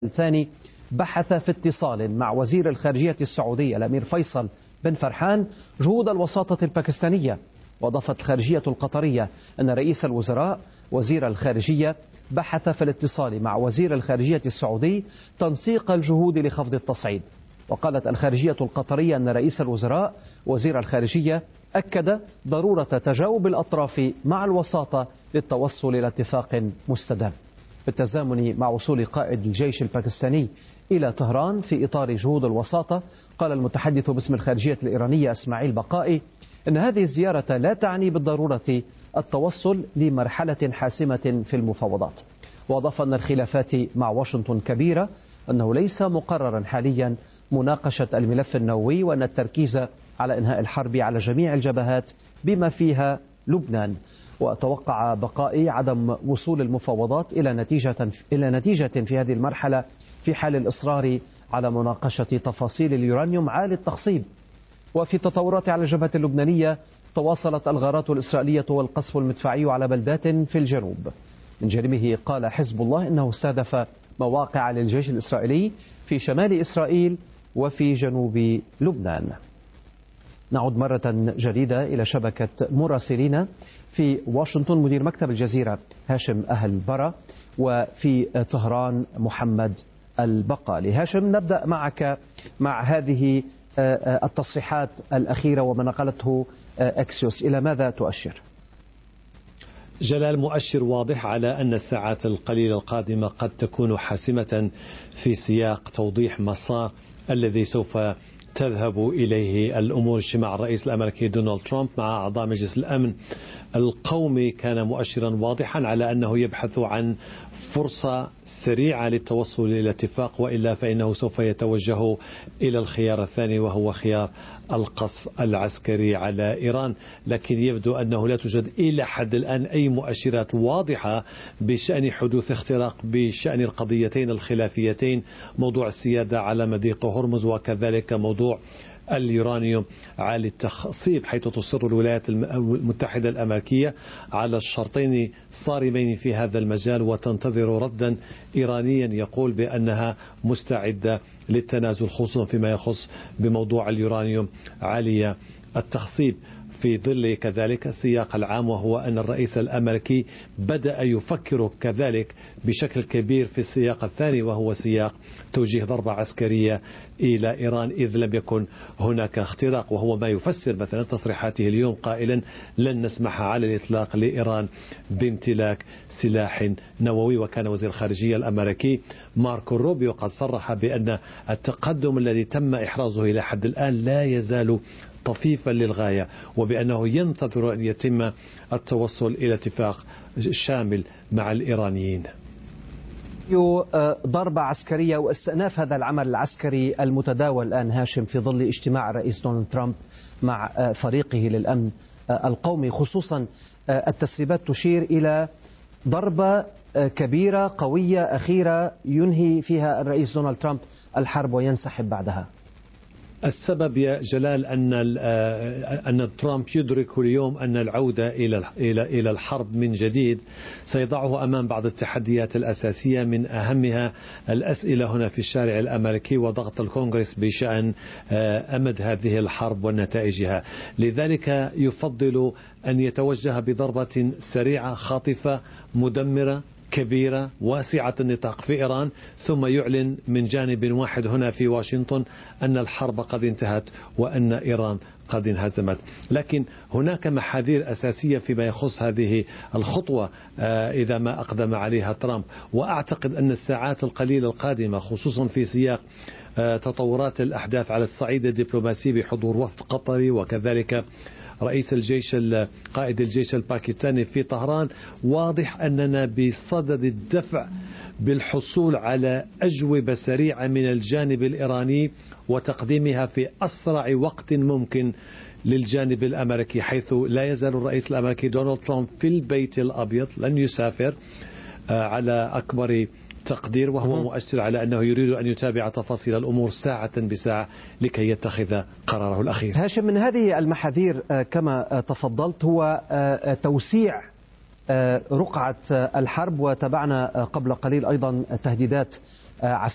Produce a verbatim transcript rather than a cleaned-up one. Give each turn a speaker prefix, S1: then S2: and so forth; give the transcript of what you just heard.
S1: الثاني بحث في اتصال مع وزير الخارجية السعودي الأمير فيصل بن فرحان جهود الوساطة الباكستانية. وأضافت الخارجية القطرية أن رئيس الوزراء وزير الخارجية بحث في الاتصال مع وزير الخارجية السعودي تنسيق الجهود لخفض التصعيد. وقالت الخارجية القطرية أن رئيس الوزراء وزير الخارجية أكد ضرورة تجاوب الأطراف مع الوساطة للتوصل إلى اتفاق مستدام. بالتزامن مع وصول قائد الجيش الباكستاني إلى طهران في إطار جهود الوساطة، قال المتحدث باسم الخارجية الإيرانية إسماعيل بقائي إن هذه الزيارة لا تعني بالضرورة التوصل لمرحلة حاسمة في المفاوضات. وأضاف أن الخلافات مع واشنطن كبيرة، أنه ليس مقررا حاليا مناقشة الملف النووي، وأن التركيز على إنهاء الحرب على جميع الجبهات بما فيها لبنان. وأتوقع بقائي عدم وصول المفاوضات إلى نتيجة إلى نتيجة في هذه المرحلة في حال الإصرار على مناقشة تفاصيل اليورانيوم عالي التخصيب. وفي التطورات على الجبهة اللبنانية، تواصلت الغارات الإسرائيلية والقصف المدفعي على بلدات في الجنوب. من جانبه قال حزب الله إنه استهدف مواقع للجيش الإسرائيلي في شمال إسرائيل وفي جنوب لبنان. نعود مرة جديدة إلى شبكة مراسلين في واشنطن، مدير مكتب الجزيرة هاشم أهل برا، وفي طهران محمد البقالي. هاشم، نبدأ معك مع هذه التصريحات الأخيرة وما نقلته أكسيوس، إلى ماذا تؤشر؟
S2: جلال، مؤشر واضح على أن الساعات القليلة القادمة قد تكون حاسمة في سياق توضيح مسار الذي سوف تذهب إليه الأمور. اجتماع الرئيس الأمريكي دونالد ترامب مع أعضاء مجلس الأمن القومي كان مؤشرا واضحا على أنه يبحث عن فرصة سريعة للتوصل إلى اتفاق، وإلا فإنه سوف يتوجه إلى الخيار الثاني وهو خيار القصف العسكري على إيران. لكن يبدو أنه لا توجد إلى حد الآن أي مؤشرات واضحة بشأن حدوث اختراق بشأن القضيتين الخلافيتين، موضوع السيادة على مضيق هرمز وكذلك موضوع اليورانيوم عالي التخصيب، حيث تصر الولايات المتحدة الأمريكية على الشرطين صارمين في هذا المجال وتنتظر ردا إيرانيا يقول بأنها مستعدة للتنازل، خصوصا فيما يخص بموضوع اليورانيوم عالي التخصيب. في ظل كذلك السياق العام، وهو أن الرئيس الأمريكي بدأ يفكر كذلك بشكل كبير في السياق الثاني، وهو سياق توجيه ضربة عسكرية إلى إيران إذ لم يكن هناك اختراق، وهو ما يفسر مثلا تصريحاته اليوم قائلا لن نسمح على الإطلاق لإيران بامتلاك سلاح نووي. وكان وزير الخارجية الأمريكي ماركو روبيو قد صرح بأن التقدم الذي تم إحرازه إلى حد الآن لا يزال طفيفا للغاية، وبأنه ينتظر أن يتم التوصل إلى اتفاق شامل مع الإيرانيين.
S1: ضربة عسكرية واستئناف هذا العمل العسكري المتداول الآن هاشم في ظل اجتماع الرئيس دونالد ترامب مع فريقه للأمن القومي، خصوصا التسريبات تشير إلى ضربة كبيرة قوية أخيرة ينهي فيها الرئيس دونالد ترامب الحرب وينسحب بعدها.
S2: السبب يا جلال أن أن ترامب يدرك اليوم أن العودة إلى إلى إلى الحرب من جديد سيضعه أمام بعض التحديات الأساسية، من أهمها الأسئلة هنا في الشارع الأمريكي وضغط الكونغرس بشأن أمد هذه الحرب ونتائجها. لذلك يفضل أن يتوجه بضربة سريعة خاطفة مدمرة كبيرة واسعة النطاق في إيران، ثم يعلن من جانب واحد هنا في واشنطن أن الحرب قد انتهت وأن إيران قد انهزمت. لكن هناك محاذير أساسية فيما يخص هذه الخطوة إذا ما أقدم عليها ترامب، وأعتقد أن الساعات القليلة القادمة خصوصا في سياق تطورات الأحداث على الصعيد الدبلوماسي بحضور وفد قطري وكذلك رئيس الجيش قائد الجيش الباكستاني في طهران، واضح أننا بصدد الدفع بالحصول على أجوبة سريعة من الجانب الإيراني وتقديمها في أسرع وقت ممكن للجانب الأمريكي، حيث لا يزال الرئيس الأمريكي دونالد ترامب في البيت الأبيض لن يسافر على أكبر تقدير، وهو مؤشر على أنه يريد أن يتابع تفاصيل الأمور ساعة بساعة لكي يتخذ قراره الأخير.
S1: هاشم، من هذه المحاذير كما تفضلت هو توسيع رقعة الحرب، وتابعنا قبل قليل أيضا تهديدات عسكرية